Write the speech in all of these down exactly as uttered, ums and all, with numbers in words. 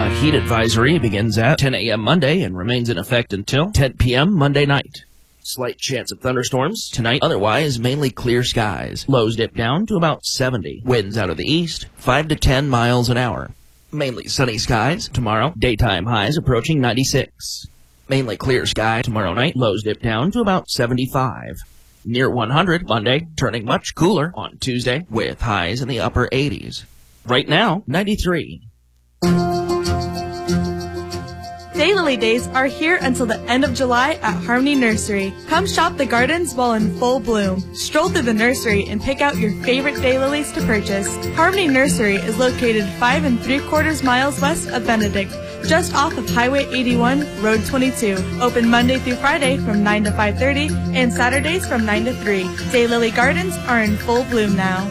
A heat advisory begins at ten a.m. Monday and remains in effect until ten p.m. Monday night. Slight chance of thunderstorms tonight, otherwise mainly clear skies. Lows dip down to about seventy. Winds out of the east, five to ten miles an hour. Mainly sunny skies tomorrow, daytime highs approaching ninety-six. Mainly clear sky tomorrow night, lows dip down to about seventy-five. Near one hundred Monday, turning much cooler on Tuesday with highs in the upper eighties. Right now, ninety-three. Daylily Days are here until the end of July at Harmony Nursery. Come shop the gardens while in full bloom. Stroll through the nursery and pick out your favorite daylilies to purchase. Harmony Nursery is located five and three quarters miles west of Benedict, just off of Highway eighty-one, Road twenty-two. Open Monday through Friday from nine to five thirty and Saturdays from nine to three. Daylily Gardens are in full bloom now.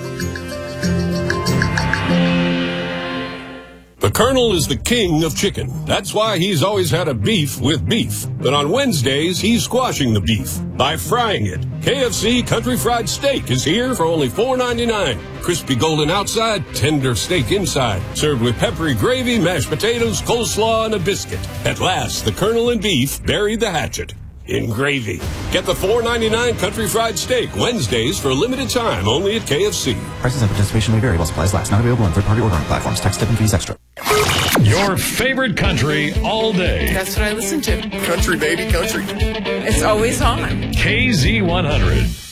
The Colonel is the king of chicken. That's why he's always had a beef with beef. But on Wednesdays, he's squashing the beef by frying it. K F C Country Fried Steak is here for only four ninety-nine. Crispy golden outside, tender steak inside. Served with peppery gravy, mashed potatoes, coleslaw, and a biscuit. At last, the Colonel and beef buried the hatchet in gravy. Get the four ninety-nine Country Fried Steak Wednesdays for a limited time only at K F C. Prices and participation may vary while supplies last. Not available on third-party ordering platforms. Tax, tip, and fees extra. Your favorite country all day. That's what I listen to. Country, baby, country. It's always on. K Z one hundred.